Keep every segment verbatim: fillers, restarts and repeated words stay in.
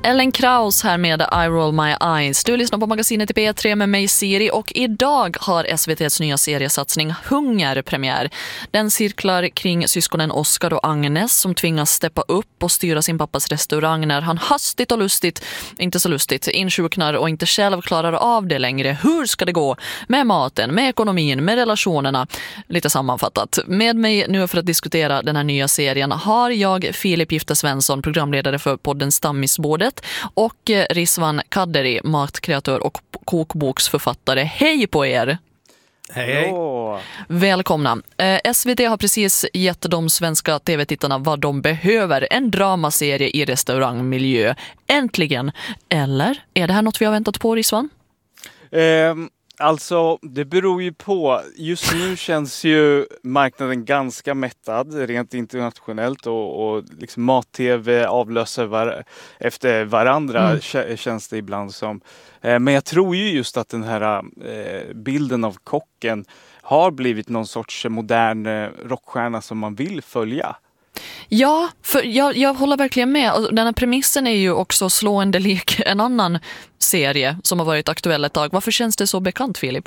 Ellen Kraus här med I Roll My Eyes. Du lyssnar på magasinet i P tre med mig Siri och idag har S V T:s nya seriesatsning Hunger premiär. Den cirklar kring syskonen Oscar och Agnes som tvingas steppa upp och styra sin pappas restaurang när han hastigt och lustigt, inte så lustigt, insjuknar och inte själv klarar av det längre. Hur ska det gå med maten, med ekonomin, med relationerna? Lite sammanfattat. Med mig nu för att diskutera den här nya serien har jag Filip Gifte Svensson, programledare för podden Stammisbordet, och Rizwan Kaderi, matkreatör och kokboksförfattare. Hej på er! Hej, hej. Välkomna. Eh, S V T har precis gett de svenska tv-tittarna vad de behöver. En dramaserie i restaurangmiljö. Äntligen. Eller är det här något vi har väntat på, Rizwan? Um... Alltså, det beror ju på. Just nu känns ju marknaden ganska mättad rent internationellt och, och liksom mat-tv avlöser var, efter varandra mm. känns det ibland som. Eh, men jag tror ju just att den här eh, bilden av kocken har blivit någon sorts modern eh, rockstjärna som man vill följa. Ja, för jag, jag håller verkligen med. Den här premissen är ju också slående lik en annan serie som har varit aktuell ett tag. Varför känns det så bekant, Filip?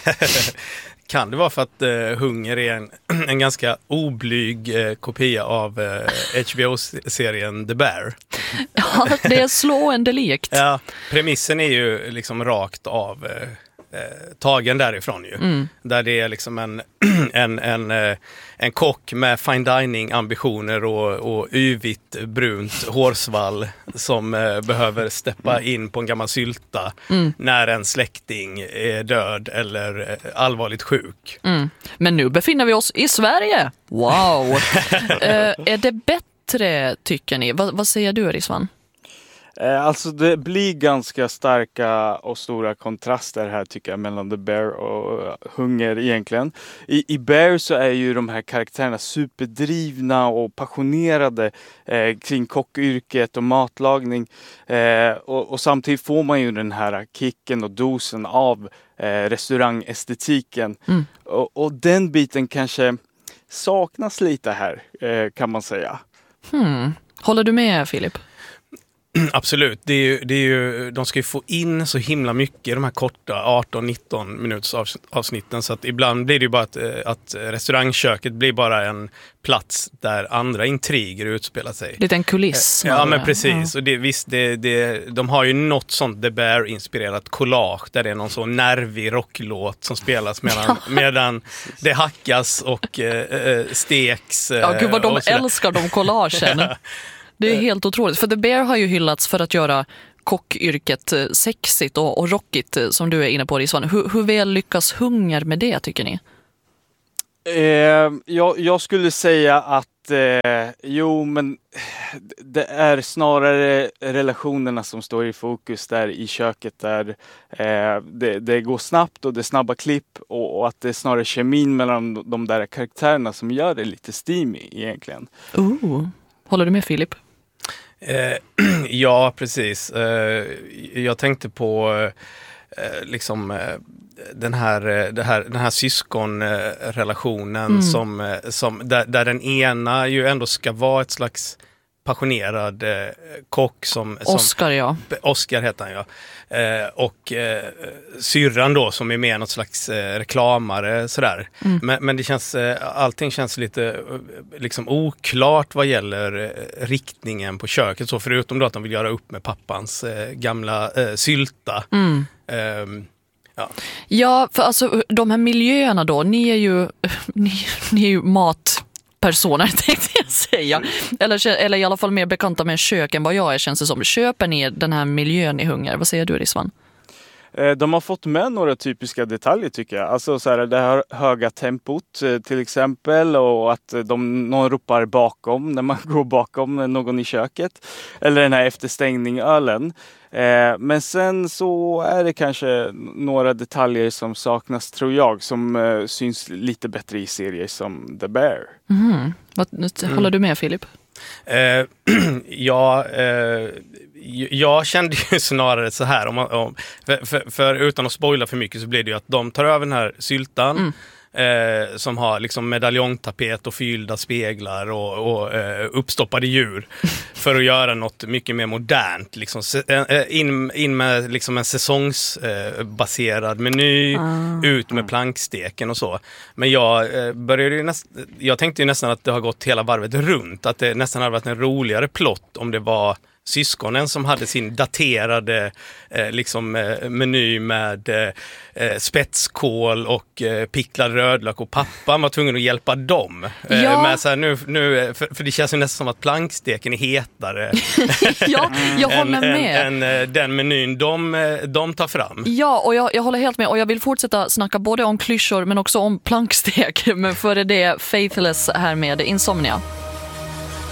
Kan det vara för att uh, Hunger är en, en ganska oblyg uh, kopia av uh, H B O-serien The Bear? Ja, det är slående likt. Ja, premissen är ju liksom rakt av... Uh, Eh, tagen därifrån ju. Mm. Där det är liksom en, en, en, eh, en kock med fine dining ambitioner och, och yvigt brunt hårsvall som eh, behöver steppa in på en gammal sylta mm. när en släkting är död eller eh, allvarligt sjuk. Mm. Men nu befinner vi oss i Sverige. Wow! eh, är det bättre, tycker ni? Va, vad säger du, Rizwan? Alltså det blir ganska starka och stora kontraster här tycker jag mellan The Bear och Hunger egentligen. I, i Bear så är ju de här karaktärerna superdrivna och passionerade eh, kring kockyrket och matlagning. Eh, och, och samtidigt får man ju den här kicken och dosen av eh, restaurangestetiken. Mm. Och, och den biten kanske saknas lite här eh, kan man säga. Hmm. Håller du med, Filip? Absolut, det är ju, det är ju, de ska ju få in så himla mycket i de här korta arton nitton minuters avsnitten så att ibland blir det ju bara att, att restaurangköket blir bara en plats där andra intriger utspelar sig. Lite en kuliss. Ja, men precis. Ja. Och det, visst, det, det, de har ju något sånt The Bear-inspirerat collage där det är någon så nervig rocklåt som spelas medan, medan det hackas och äh, steks. Äh, ja, gud vad de älskar de collagen. Det är helt otroligt. För The Bear har ju hyllats för att göra kockyrket sexigt och, och rockigt som du är inne på, Rizwan. Hur, hur väl lyckas Hunger med det, tycker ni? Eh, jag, jag skulle säga att eh, jo, men det är snarare relationerna som står i fokus där i köket där eh, det, det går snabbt och det är snabba klipp och, och att det är snarare kemin mellan de där karaktärerna som gör det lite steamy egentligen. Oh. Håller du med, Filip? Eh, ja, precis. Eh, jag tänkte på eh, liksom eh, den här, det här den här syskonrelationen mm. som, som där, där den ena ju ändå ska vara ett slags passionerad eh, kock som Oscar, som, ja. Oscar heter han, ja. Eh, och eh, syrran då som är med något slags eh, reklamare sådär. Mm. Men, men det känns eh, allting känns lite eh, liksom oklart vad gäller eh, riktningen på köket, så förutom då att de vill göra upp med pappans eh, gamla eh, sylta. Mm. Eh, ja. ja, för alltså de här miljöerna då, ni är ju ni, ni är ju mat personer, tänkte jag säga. Eller, eller i alla fall mer bekanta med kök än vad jag är, känns det som. Köper ni den här miljön i Hunger? Vad säger du, Rizwan? De har fått med några typiska detaljer tycker jag. Alltså så här, det här höga tempot till exempel och att de, någon ropar bakom när man går bakom någon i köket. Eller den här efterstängning-ölen. Eh, men sen så är det kanske några detaljer som saknas tror jag som eh, syns lite bättre i serier som The Bear. Mm. Vad, håller mm. du med, Filip? Eh, ja, eh, jag kände ju snarare så här om, om, för, för, för utan att spoila för mycket så blir det ju att de tar över den här syltan mm. eh, som har liksom medaljongtapet och fyllda speglar och, och eh, uppstoppade djur för att göra något mycket mer modernt. Liksom, in, in med liksom en säsongsbaserad meny, ah. ut med planksteken och så. Men jag eh, började ju näst, jag tänkte ju nästan att det har gått hela varvet runt, att det nästan hade varit en roligare plott om det var syskonen som hade sin daterade eh, liksom, eh, meny med eh, spetskål och eh, picklad rödlök, och pappan var tvungen att hjälpa dem. Eh, ja. med så här, nu, nu, för, för det känns ju nästan som att planksteken är hetare ja, jag håller än, med. än, än den menyn de, de tar fram. Ja, och jag, jag håller helt med, och jag vill fortsätta snacka både om klyschor men också om plankstek, men före det Faithless här med Insomnia.